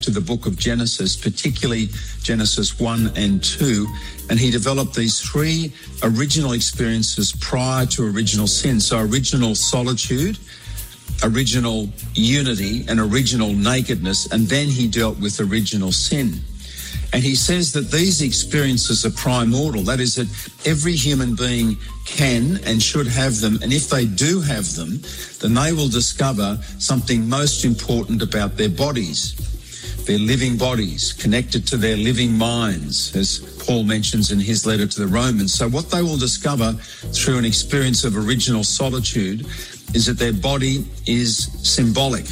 to the book of Genesis, particularly Genesis 1 and 2, and he developed these three original experiences prior to original sin. So original solitude, original unity, and original nakedness, and then he dealt with original sin. And he says that these experiences are primordial. That is, that every human being can and should have them. And if they do have them, then they will discover something most important about their bodies, their living bodies, connected to their living minds, as Paul mentions in his letter to the Romans. So what they will discover through an experience of original solitude is that their body is symbolic.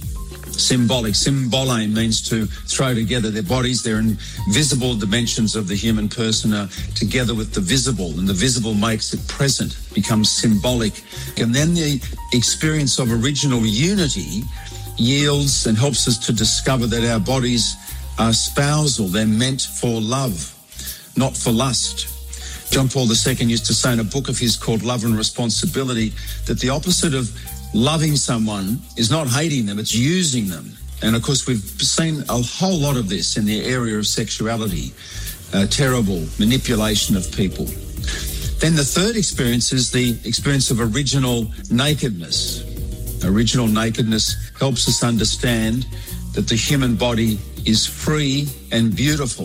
Symbole means to throw together. Their bodies, their invisible dimensions of the human person are together with the visible, and the visible makes it present, becomes symbolic. And then the experience of original unity yields and helps us to discover that our bodies are spousal. They're meant for love, not for lust. John Paul II used to say in a book of his called Love and Responsibility that the opposite of loving someone is not hating them, it's using them. And of course, we've seen a whole lot of this in the area of sexuality, terrible manipulation of people. Then the third experience is the experience of original nakedness. Original nakedness helps us understand that the human body is free and beautiful.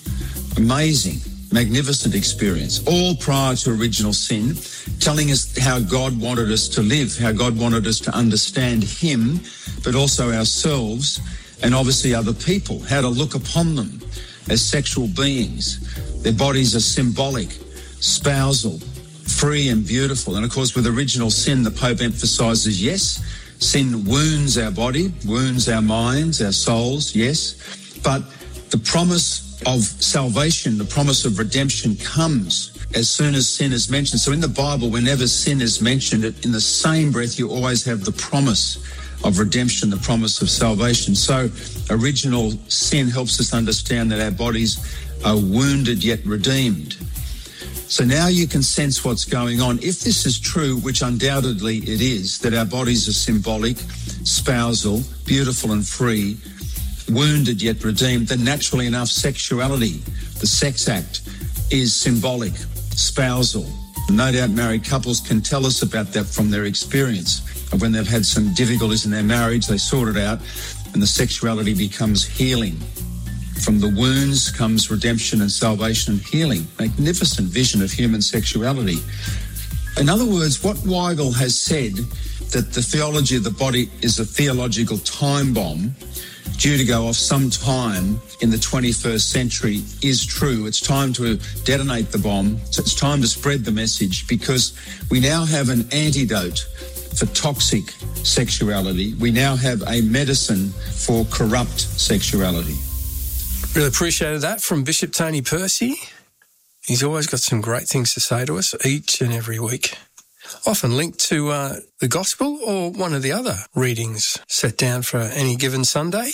Amazing, magnificent experience, all prior to original sin, telling us how God wanted us to live, how God wanted us to understand him, but also ourselves and obviously other people, how to look upon them as sexual beings. Their bodies are symbolic, spousal, free and beautiful. And of course, with original sin, the Pope emphasises, yes, sin wounds our body, wounds our minds, our souls, yes, but the promise of salvation, the promise of redemption comes as soon as sin is mentioned. So in the Bible, whenever sin is mentioned, in the same breath, you always have the promise of redemption, the promise of salvation. So original sin helps us understand that our bodies are wounded yet redeemed. So now you can sense what's going on. If this is true, which undoubtedly it is, that our bodies are symbolic, spousal, beautiful and free, wounded yet redeemed, then naturally enough sexuality, the sex act, is symbolic, spousal. No doubt married couples can tell us about that from their experience of when they've had some difficulties in their marriage, they sort it out, and the sexuality becomes healing. From the wounds comes redemption and salvation and healing. Magnificent vision of human sexuality. In other words, what Weigel has said, that the theology of the body is a theological time bomb due to go off sometime in the 21st century, is true. It's time to detonate the bomb. So it's time to spread the message, because we now have an antidote for toxic sexuality. We now have a medicine for corrupt sexuality. Really appreciated that from Bishop Tony Percy. He's always got some great things to say to us each and every week. Often linked to the gospel or one of the other readings set down for any given Sunday.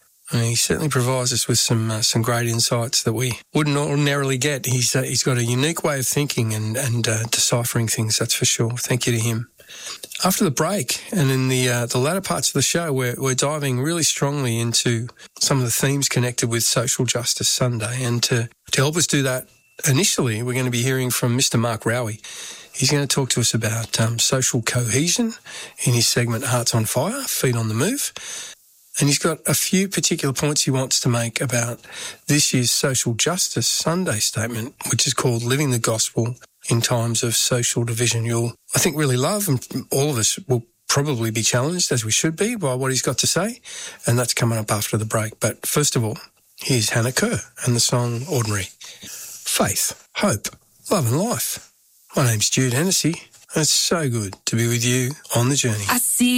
He certainly provides us with some great insights that we wouldn't ordinarily get. He's got a unique way of thinking and deciphering things, that's for sure. Thank you to him. After the break and in the latter parts of the show, we're diving really strongly into some of the themes connected with Social Justice Sunday. And to help us do that, initially, we're going to be hearing from Mr. Mark Rowie. He's going to talk to us about social cohesion in his segment Hearts on Fire, Feet on the Move. And he's got a few particular points he wants to make about this year's Social Justice Sunday statement, which is called Living the Gospel in Times of Social Division. You'll, I think, really love, and all of us will probably be challenged, as we should be, by what he's got to say. And that's coming up after the break. But first of all, here's Hannah Kerr and the song Ordinary. Faith, hope, love and life. My name's Jude Hennessy, and it's so good to be with you on the journey. I see